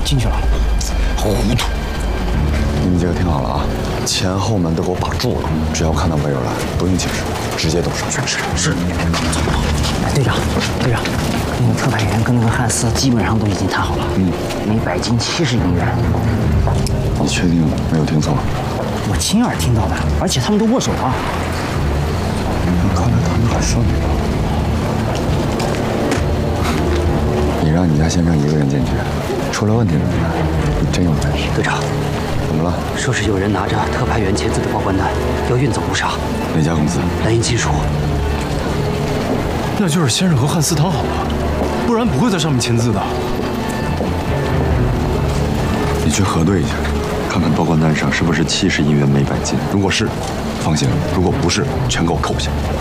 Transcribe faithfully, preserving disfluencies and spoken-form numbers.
进去了。 糊涂！你们几个听好了啊，前后门都给我把住了，只要看到魏柔来，不用解释，直接动手。 是是是。哎，队长，队长，那个特派员跟那个汉斯基本上都已经谈好了。嗯，每百斤七十银元。 你确定没有听错？ 我亲耳听到的，而且他们都握手了。 那看来他们还顺利了。你让你家先生一个人进去，出了问题怎么办？你真有本事。 队长， 怎么了？ 说是有人拿着特派员签字的报关单要运走乌纱。 哪家公司？ 蓝银金属。 那就是先生和汉斯谈好了，不然不会在上面签字的。 你去核对一下，看看报关单上是不是七十银元每百斤。如果是，放心；如果不是，全给我扣下。